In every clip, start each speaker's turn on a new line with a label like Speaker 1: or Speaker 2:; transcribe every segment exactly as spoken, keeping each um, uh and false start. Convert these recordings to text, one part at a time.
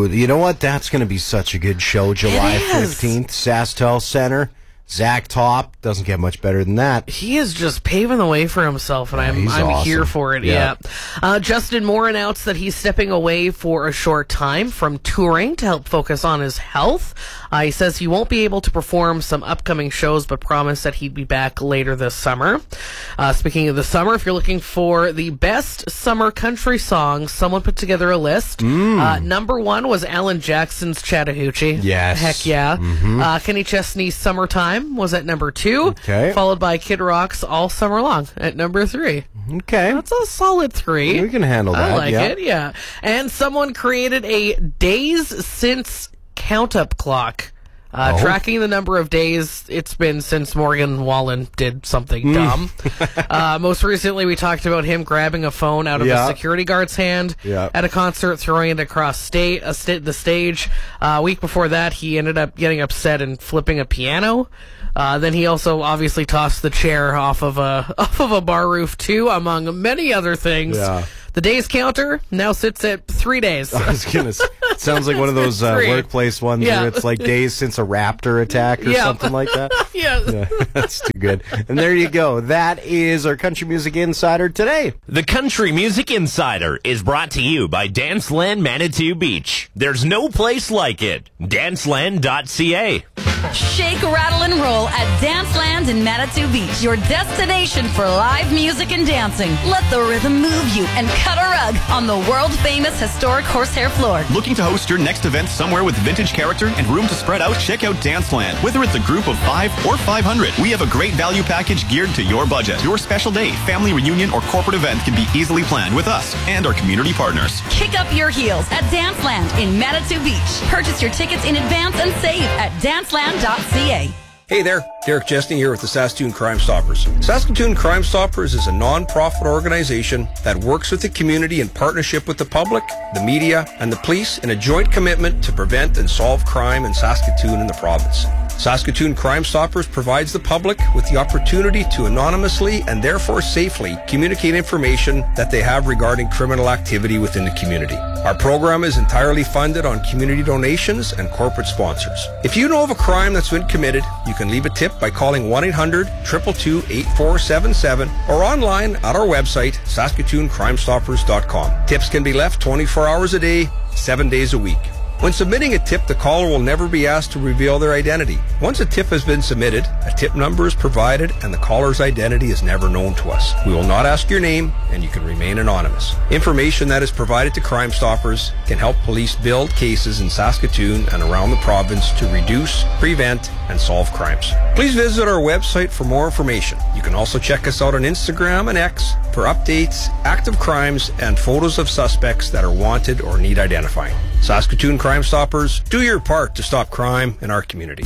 Speaker 1: Ooh, you know what? That's going to be such a good show. July fifteenth, SaskTel Center. Zach Top doesn't get much better than that.
Speaker 2: He is just paving the way for himself, and
Speaker 1: yeah,
Speaker 2: I'm I'm
Speaker 1: awesome.
Speaker 2: here for it. Yeah. yeah. Uh, Justin Moore announced that he's stepping away for a short time from touring to help focus on his health. Uh, he says he won't be able to perform some upcoming shows, but promised that he'd be back later this summer. Uh, speaking of the summer, if you're looking for the best summer country songs, someone put together a list. Mm. Uh, number one was Alan Jackson's Chattahoochee.
Speaker 1: Yes.
Speaker 2: Heck yeah. Mm-hmm. Uh, Kenny Chesney's Summertime was at number two,
Speaker 1: okay.
Speaker 2: followed by Kid Rock's All Summer Long at number three.
Speaker 1: Okay.
Speaker 2: That's a solid three.
Speaker 1: We can handle that.
Speaker 2: I like
Speaker 1: yeah.
Speaker 2: it, yeah. And someone created a days since count-up clock. Uh,
Speaker 1: oh.
Speaker 2: Tracking the number of days it's been since Morgan Wallen did something mm. dumb. uh, most recently, we talked about him grabbing a phone out of
Speaker 1: yeah.
Speaker 2: a security guard's hand
Speaker 1: yeah.
Speaker 2: at a concert, throwing it across state, uh, st- the stage. Uh, a week before that, he ended up getting upset and flipping a piano. Uh, then he also obviously tossed the chair off of a off of a bar roof too, among many other things.
Speaker 1: Yeah.
Speaker 2: The days counter now sits at three days.
Speaker 1: I was gonna say, it sounds like one of those uh, workplace ones
Speaker 2: yeah.
Speaker 1: where it's like days since a raptor attack or
Speaker 2: yeah.
Speaker 1: something like that.
Speaker 2: yeah.
Speaker 1: yeah. That's too good. And there you go. That is our Country Music Insider today.
Speaker 3: The Country Music Insider is brought to you by Danceland Manitou Beach. There's no place like it. danceland dot c a.
Speaker 4: Shake, rattle, and roll at Danceland in Manitou Beach, your destination for live music and dancing. Let the rhythm move you and cut a rug on the world-famous historic horsehair floor.
Speaker 5: Looking to host your next event somewhere with vintage character and room to spread out? Check out Danceland. Whether it's a group of five or five hundred, we have a great value package geared to your budget. Your special day, family reunion, or corporate event can be easily planned with us and our community partners.
Speaker 4: Kick up your heels at Danceland in Manitou Beach. Purchase your tickets in advance and save at danceland dot c a.
Speaker 6: Hey there, Derek Chesney here with the Saskatoon Crime Stoppers. Saskatoon Crime Stoppers is a non-profit organization that works with the community in partnership with the public, the media, and the police in a joint commitment to prevent and solve crime in Saskatoon and the province. Saskatoon Crime Stoppers provides the public with the opportunity to anonymously and therefore safely communicate information that they have regarding criminal activity within the community. Our program is entirely funded on community donations and corporate sponsors. If you know of a crime that's been committed, you can leave a tip by calling one eight hundred, two two two, eight four seven seven or online at our website, saskatoon crime stoppers dot com. Tips can be left twenty-four hours a day, seven days a week. When submitting a tip, the caller will never be asked to reveal their identity. Once a tip has been submitted, a tip number is provided and the caller's identity is never known to us. We will not ask your name and you can remain anonymous. Information that is provided to Crime Stoppers can help police build cases in Saskatoon and around the province to reduce, prevent, and solve crimes. Please visit our website for more information. You can also check us out on Instagram and X for updates, active crimes, and photos of suspects that are wanted or need identifying. Saskatoon Crime Stoppers, do your part to stop crime in our community.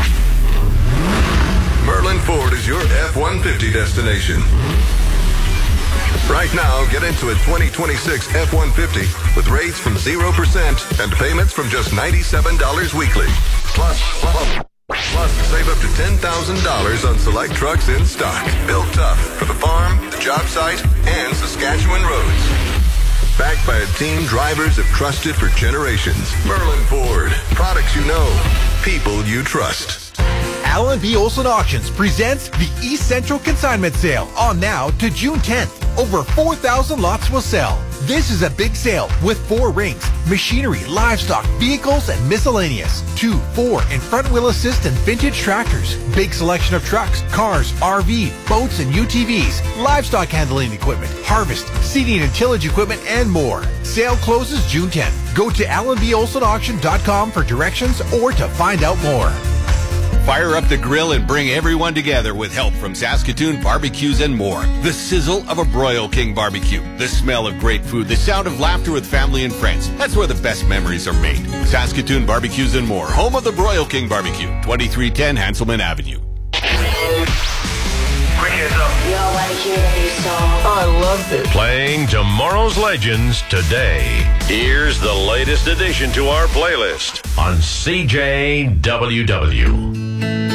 Speaker 7: Merlin Ford is your F one fifty destination. Right now, get into a twenty twenty-six F one fifty with rates from zero percent and payments from just ninety-seven dollars weekly. Plus, plus, plus save up to ten thousand dollars on select trucks in stock. Built tough for the farm, the job site, and Saskatchewan roads. Backed by a team drivers have trusted for generations. Merlin Ford. Products you know. People you trust.
Speaker 8: Allen B. Olson Auctions presents the East Central Consignment Sale on now to June tenth. Over four thousand lots will sell. This is a big sale with four rings, machinery, livestock, vehicles, and miscellaneous. Two, four, and front wheel assist and vintage tractors. Big selection of trucks, cars, R V, boats, and U T Vs. Livestock handling equipment, harvest, seeding and tillage equipment, and more. Sale closes June tenth. Go to allen b olson auction dot com for directions or to find out more.
Speaker 9: Fire up the grill and bring everyone together with help from Saskatoon Barbecues and more. The sizzle of a Broil King barbecue, the smell of great food, the sound of laughter with family and friends. That's where the best memories are made. Saskatoon Barbecues and more, home of the Broil King barbecue, twenty-three ten Hanselman Avenue.
Speaker 2: I love it.
Speaker 10: Playing tomorrow's legends today. Here's the latest addition to our playlist on C J W W.